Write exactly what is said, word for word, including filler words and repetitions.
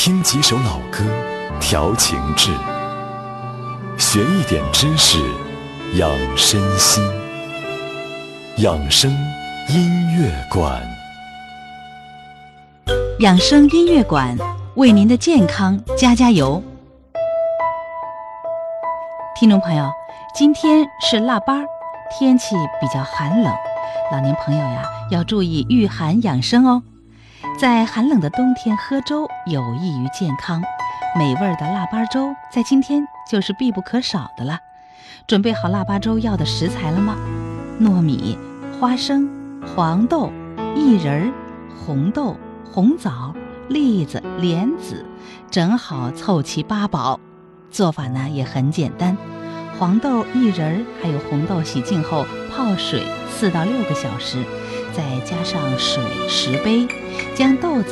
听几首老歌，调情志，学一点知识，养身心。养生音乐馆， 养生音乐馆为您的健康加加油。听众朋友，今天是腊八，天气比较寒冷，老年朋友呀要注意御寒养生哦。在寒冷的冬天喝粥有益于健康，美味的腊八粥在今天就是必不可少的了。准备好腊八粥要的食材了吗？糯米、花生、黄豆、薏仁、红豆、红枣、栗子、莲子，正好凑齐八宝。做法呢也很简单，黄豆、薏仁还有红豆洗净后泡水四到六个小时，再加上水十杯，将豆子